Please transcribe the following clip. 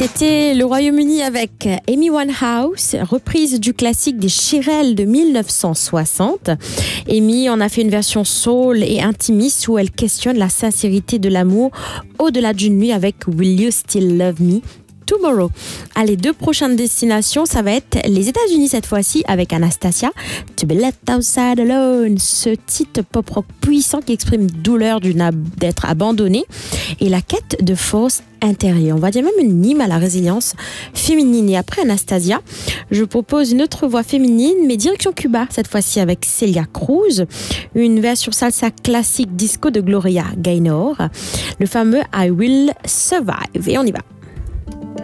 C'était le Royaume-Uni avec Amy Winehouse, reprise du classique des Shirelles de 1960. Amy en a fait une version soul et intimiste où elle questionne la sincérité de l'amour au-delà d'une nuit avec Will You Still Love Me Tomorrow. Allez, 2 prochaines destinations, ça va être les États-Unis cette fois-ci avec Anastasia, To Be Left Outside Alone, ce titre pop-rock puissant qui exprime douleur d'être abandonné et la quête de force intérieure. On va dire même une hymne à la résilience féminine. Et après Anastasia, je propose une autre voix féminine, mais direction Cuba, cette fois-ci avec Celia Cruz, une version salsa classique disco de Gloria Gaynor, le fameux I Will Survive. Et on y va.